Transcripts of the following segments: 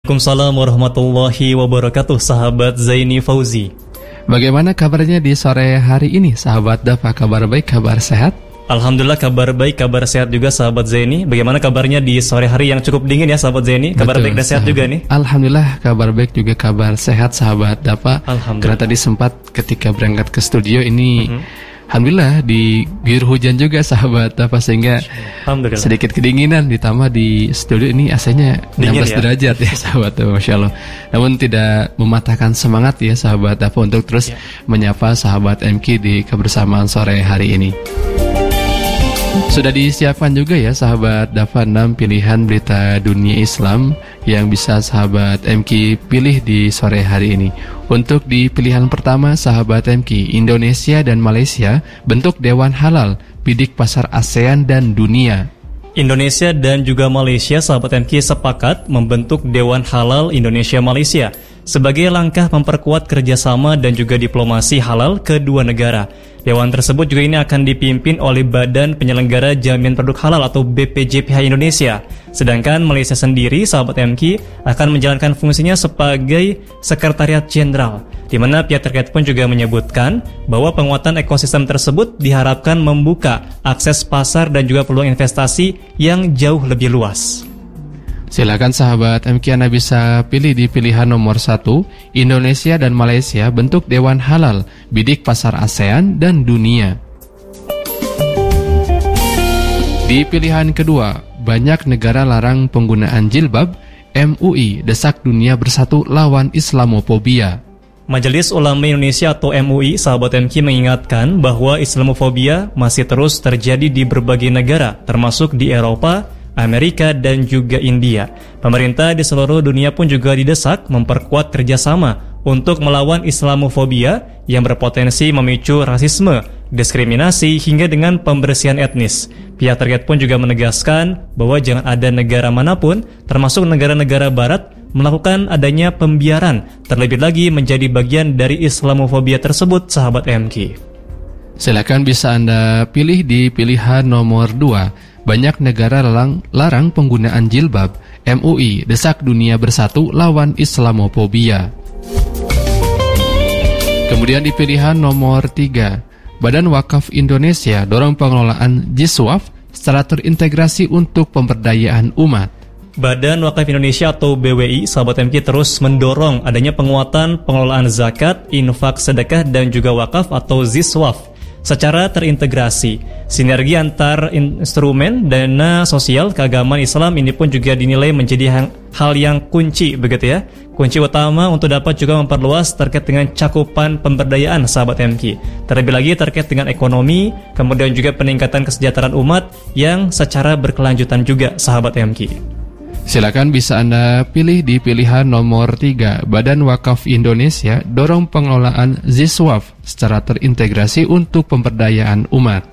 Waalaikumsalam warahmatullahi wabarakatuh, sahabat Zaini Fauzi. Bagaimana kabarnya di sore hari ini, sahabat Dafa? Kabar baik, kabar sehat? Alhamdulillah kabar baik, kabar sehat juga sahabat Zaini. Bagaimana kabarnya di sore hari yang cukup dingin ya sahabat Zaini? Kabar Betul, baik dan sehat juga nih? Alhamdulillah kabar baik juga kabar sehat sahabat Dafa. Karena tadi sempat ketika berangkat ke studio ini Alhamdulillah diguyur hujan juga sahabat Dafa, sehingga sedikit kedinginan, ditambah di studio ini AC-nya 16 derajat ya sahabat Dafa, Masya Allah. Namun tidak mematahkan semangat ya sahabat Dafa untuk terus menyapa sahabat MQ di kebersamaan sore hari ini. Sudah disiapkan juga ya sahabat Dafa 6 pilihan berita dunia Islam yang bisa sahabat MQ pilih di sore hari ini. Untuk di pilihan pertama sahabat MQ, Indonesia dan Malaysia bentuk Dewan Halal, bidik pasar ASEAN dan dunia. Indonesia dan juga Malaysia sahabat MQ sepakat membentuk Dewan Halal Indonesia-Malaysia sebagai langkah memperkuat kerjasama dan juga diplomasi halal kedua negara. Dewan tersebut juga ini akan dipimpin oleh Badan Penyelenggara Jaminan Produk Halal atau BPJPH Indonesia. Sedangkan Malaysia sendiri, sahabat MQ, akan menjalankan fungsinya sebagai Sekretariat Jenderal, di mana pihak terkait pun juga menyebutkan bahwa penguatan ekosistem tersebut diharapkan membuka akses pasar dan juga peluang investasi yang jauh lebih luas. Silakan sahabat MQ, Anda bisa pilih di pilihan nomor 1, Indonesia dan Malaysia bentuk Dewan Halal, bidik pasar ASEAN dan dunia. Di pilihan kedua, banyak negara larang penggunaan jilbab, MUI desak dunia bersatu lawan Islamofobia. Majelis Ulama Indonesia atau MUI, sahabat MQ, mengingatkan bahwa Islamofobia masih terus terjadi di berbagai negara, termasuk di Eropa, Amerika dan juga India. Pemerintah di seluruh dunia pun juga didesak memperkuat kerjasama untuk melawan Islamofobia yang berpotensi memicu rasisme, diskriminasi hingga dengan pembersihan etnis. Pihak terkait pun juga menegaskan bahwa jangan ada negara manapun, termasuk negara-negara barat, melakukan adanya pembiaran, terlebih lagi menjadi bagian dari Islamofobia tersebut, sahabat MQ. Silakan bisa Anda pilih di pilihan nomor 2. Banyak negara larang penggunaan jilbab, MUI desak dunia bersatu lawan Islamofobia. Kemudian di pilihan nomor 3, Badan Wakaf Indonesia dorong pengelolaan Jiswaf secara terintegrasi untuk pemberdayaan umat. Badan Wakaf Indonesia atau BWI, sahabat MQ, terus mendorong adanya penguatan pengelolaan zakat, infak, sedekah dan juga wakaf atau Ziswaf secara terintegrasi. Sinergi antar instrumen dana sosial keagamaan Islam ini pun juga dinilai menjadi hal yang kunci, begitu ya. Kunci utama untuk dapat juga memperluas terkait dengan cakupan pemberdayaan, sahabat MQ. Terlebih lagi terkait dengan ekonomi, kemudian juga peningkatan kesejahteraan umat yang secara berkelanjutan juga, sahabat MQ. Silakan bisa Anda pilih di pilihan nomor 3. Badan Wakaf Indonesia dorong pengelolaan Ziswaf secara terintegrasi untuk pemberdayaan umat.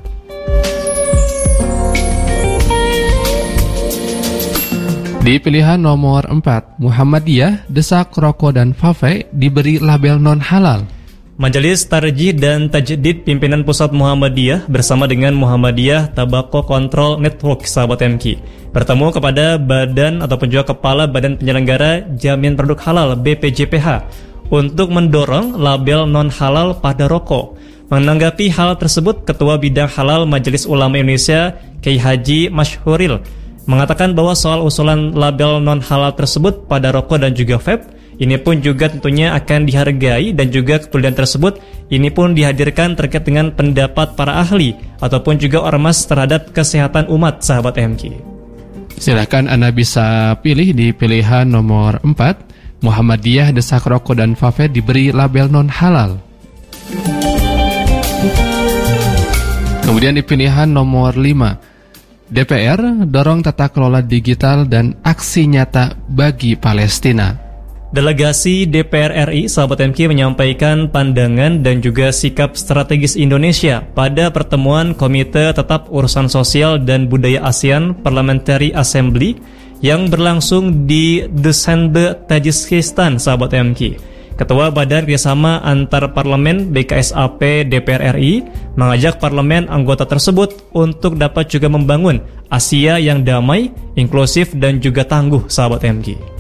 Di pilihan nomor 4, Muhammadiyah desak rokok dan vape diberi label non-halal. Majelis Tarjih dan Tajdid Pimpinan Pusat Muhammadiyah bersama dengan Muhammadiyah Tobacco Control Network, sahabat MQ, bertemu kepada Badan ataupun juga Kepala Badan Penyelenggara Jaminan Produk Halal BPJPH untuk mendorong label non-halal pada rokok. Menanggapi hal tersebut, Ketua Bidang Halal Majelis Ulama Indonesia Kiai Haji Masyhuril mengatakan bahwa soal usulan label non-halal tersebut pada rokok dan juga vape ini pun juga tentunya akan dihargai, dan juga keputusan tersebut ini pun dihadirkan terkait dengan pendapat para ahli ataupun juga ormas terhadap kesehatan umat, sahabat MQ. Silakan Anda bisa pilih di pilihan nomor 4, Muhammadiyah desak rokok dan vape diberi label non-halal. Kemudian di pilihan nomor 5, DPR dorong tata kelola digital dan aksi nyata bagi Palestina. Delegasi DPR RI, sahabat MQ, menyampaikan pandangan dan juga sikap strategis Indonesia pada pertemuan Komite Tetap Urusan Sosial dan Budaya ASEAN Parliamentary Assembly yang berlangsung di Dushanbe, Tajikistan, sahabat MQ. Ketua Badan Kerjasama Antar Parlemen BKSAP DPR RI mengajak parlemen anggota tersebut untuk dapat juga membangun Asia yang damai, inklusif dan juga tangguh, sahabat MQ.